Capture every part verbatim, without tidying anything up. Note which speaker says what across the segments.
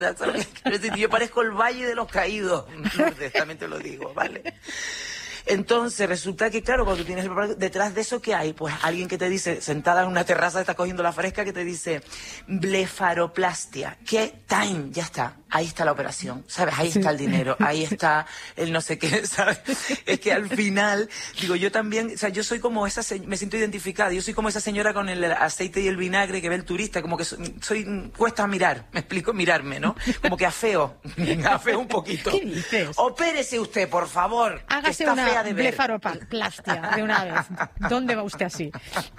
Speaker 1: ¿sabes? Yo parezco el Valle de los Caídos, Lourdes, también te lo digo, ¿vale? Entonces resulta que, claro, cuando tú tienes el papel, detrás de eso, ¿qué hay? Pues alguien que te dice, sentada en una terraza, está cogiendo la fresca, que te dice blefaroplastia. ¿Qué? Time, ya está. Ahí está la operación, ¿sabes? Ahí sí. Está el dinero, ahí está el no sé qué, ¿sabes? Es que al final, digo, yo también, o sea, yo soy como esa, me siento identificada, yo soy como esa señora con el aceite y el vinagre que ve el turista, como que soy, soy cuesta mirar, me explico, mirarme, ¿no? Como que afeo, afeo un poquito.
Speaker 2: ¿Qué dices?
Speaker 1: Opérese usted, por favor.
Speaker 2: Hágase una blefaroplastia de una vez. ¿Dónde va usted así?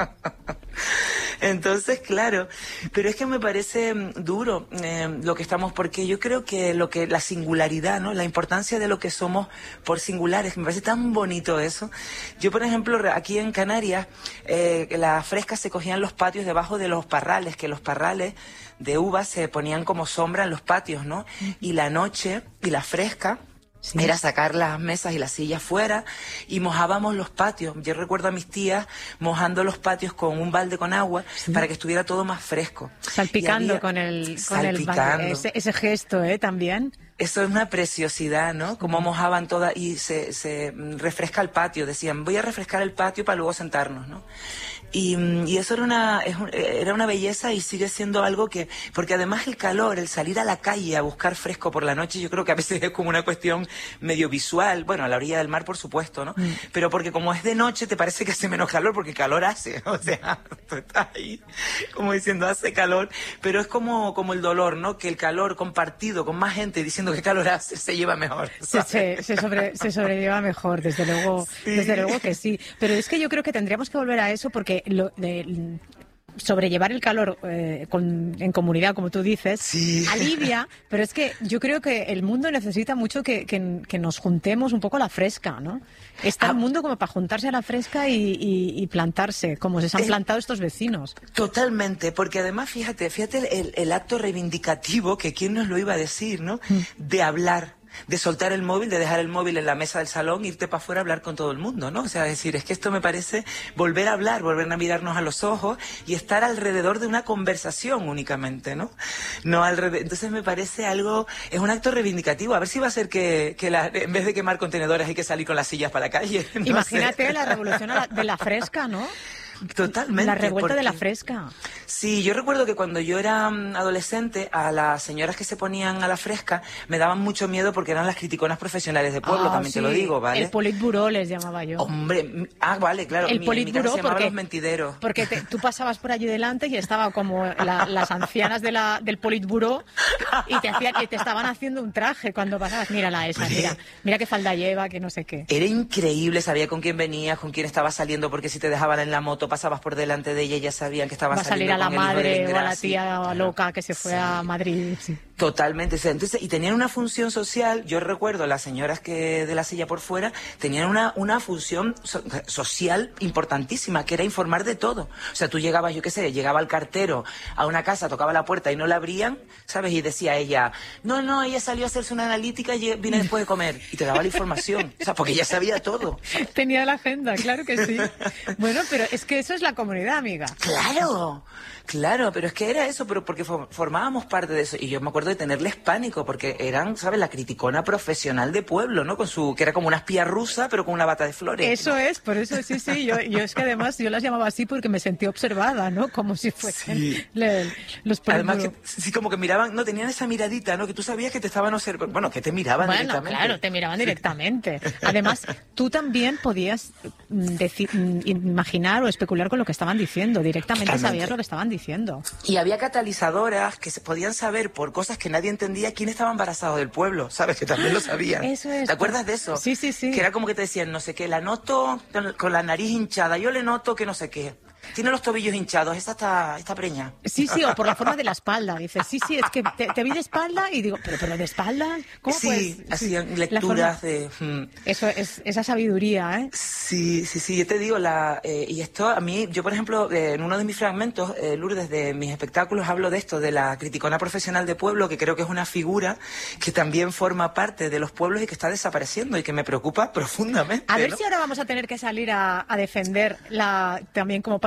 Speaker 1: Entonces, claro, pero es que me parece duro eh, lo que estamos, porque yo creo que lo que la singularidad, ¿no? La importancia de lo que somos por singulares, me parece tan bonito eso. Yo, por ejemplo, aquí en Canarias, eh, las frescas se cogían los patios debajo de los parrales, que los parrales de uvas se ponían como sombra en los patios, ¿no? Y la noche y la fresca sí. Era sacar las mesas y las sillas fuera y mojábamos los patios. Yo recuerdo a mis tías mojando los patios con un balde con agua sí. Para que estuviera todo más fresco.
Speaker 2: Salpicando había, con el, con el balde. Ese, ese gesto, ¿eh? También.
Speaker 1: Eso es una preciosidad, ¿no? Como mojaban todas y se, se refresca el patio. Decían, voy a refrescar el patio para luego sentarnos, ¿no? Y, y eso era una, es un, era una belleza y sigue siendo algo que... Porque además el calor, el salir a la calle a buscar fresco por la noche, yo creo que a veces es como una cuestión medio visual. Bueno, a la orilla del mar, por supuesto, ¿no? Mm. Pero porque como es de noche te parece que hace menos calor porque calor hace. O sea, tú estás ahí como diciendo hace calor. Pero es como, como el dolor, ¿no? Que el calor compartido con más gente diciendo que calor hace se lleva mejor.
Speaker 2: Se, se, se, sobre, se sobrelleva mejor, desde luego, sí. Desde luego que sí. Pero es que yo creo que tendríamos que volver a eso porque... Lo, de, sobrellevar el calor eh, con, en comunidad, como tú dices,
Speaker 1: sí.
Speaker 2: Alivia, pero es que yo creo que el mundo necesita mucho que, que, que nos juntemos un poco a la fresca, ¿no? Está ah. el mundo como para juntarse a la fresca y, y, y plantarse, como se han plantado estos vecinos.
Speaker 1: Totalmente, porque además, fíjate, fíjate el, el acto reivindicativo, que quién nos lo iba a decir, ¿no? Mm. De hablar. De soltar el móvil, de dejar el móvil en la mesa del salón, irte para afuera a hablar con todo el mundo, ¿no? O sea, decir, es que esto me parece volver a hablar, volver a mirarnos a los ojos y estar alrededor de una conversación únicamente, ¿no? No alrededor. Entonces me parece algo, es un acto reivindicativo. A ver si va a ser que, que la, en vez de quemar contenedores hay que salir con las sillas para la calle. No
Speaker 2: Imagínate
Speaker 1: sé.
Speaker 2: La revolución de la fresca, ¿no?
Speaker 1: Totalmente.
Speaker 2: La revuelta
Speaker 1: porque,
Speaker 2: de la fresca.
Speaker 1: Sí, yo recuerdo que cuando yo era adolescente, a las señoras que se ponían a la fresca me daban mucho miedo porque eran las criticonas profesionales de pueblo, ah, también sí. Te lo digo, ¿vale?
Speaker 2: El politburó les llamaba yo.
Speaker 1: Hombre, ah, vale, claro.
Speaker 2: El
Speaker 1: mi,
Speaker 2: politburó
Speaker 1: se
Speaker 2: porque,
Speaker 1: los mentideros.
Speaker 2: Porque te, tú pasabas por allí delante y estaba como la, las ancianas de la, del politburó y te, hacían, y te estaban haciendo un traje cuando pasabas. Mírala esa, mira, mira qué falda lleva, que no sé qué.
Speaker 1: Era increíble, sabía con quién venías, con quién estabas saliendo, porque si te dejaban en la moto, pasabas por delante de ella, ya sabían que estaba saliendo
Speaker 2: con el hijo de la madre o a la tía
Speaker 1: claro.
Speaker 2: loca que se fue sí. a Madrid. Sí.
Speaker 1: Totalmente. Entonces, y tenían una función social, yo recuerdo las señoras que de la silla por fuera, tenían una, una función so, social importantísima, que era informar de todo. O sea, tú llegabas, yo qué sé, llegaba el cartero a una casa, tocaba la puerta y no la abrían, ¿sabes? Y decía ella, no, no, ella salió a hacerse una analítica y viene después de comer. Y te daba la información, o sea, porque ella sabía todo.
Speaker 2: Tenía la agenda, claro que sí. Bueno, pero es que eso es la comunidad, amiga.
Speaker 1: Claro, claro, pero es que era eso, pero porque formábamos parte de eso. Y yo me acuerdo de tenerles pánico, porque eran, ¿sabes? La criticona profesional de pueblo, ¿no? Con su, que era como una espía rusa, pero con una bata de flores.
Speaker 2: Eso
Speaker 1: ¿no?
Speaker 2: es, por eso sí, sí. Yo, yo es que además yo las llamaba así porque me sentí observada, ¿no? Como si fuesen
Speaker 1: sí.
Speaker 2: le, los
Speaker 1: Además que sí, como que miraban, no, tenían esa miradita, ¿no? Que tú sabías que te estaban observando, bueno, que te miraban
Speaker 2: bueno,
Speaker 1: directamente.
Speaker 2: Claro, te miraban directamente. Además, tú también podías decir, imaginar o especular con lo que estaban diciendo. Directamente Totalmente. Sabías lo que estaban diciendo.
Speaker 1: Y había catalizadoras que se podían saber por cosas que nadie entendía quién estaba embarazado del pueblo, ¿sabes? Que también lo sabían.
Speaker 2: Eso es.
Speaker 1: ¿Te acuerdas de eso?
Speaker 2: Sí, sí, sí.
Speaker 1: Que era como que te decían, no sé qué, la noto con la nariz hinchada, yo le noto que no sé qué. Tiene los tobillos hinchados, esta está, está preña.
Speaker 2: Sí, sí, o por la forma de la espalda. Dices, sí, sí, es que te, te vi de espalda y digo, pero, pero de espalda, ¿cómo
Speaker 1: sí,
Speaker 2: puedes?
Speaker 1: Hacían
Speaker 2: sí,
Speaker 1: lecturas de... Hmm.
Speaker 2: Eso es, esa sabiduría, ¿eh?
Speaker 1: Sí, sí, sí, yo te digo, la eh, y esto a mí, yo por ejemplo, eh, en uno de mis fragmentos, eh, Lourdes, de mis espectáculos, hablo de esto, de la criticona profesional de pueblo, que creo que es una figura que también forma parte de los pueblos y que está desapareciendo y que me preocupa profundamente.
Speaker 2: A ver
Speaker 1: ¿no?
Speaker 2: si ahora vamos a tener que salir a, a defender la también como patrimonio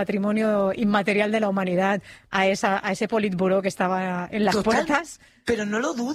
Speaker 2: patrimonio inmaterial de la humanidad a esa a ese Politburó que estaba en las
Speaker 1: Total,
Speaker 2: puertas.
Speaker 1: Pero no lo dudes.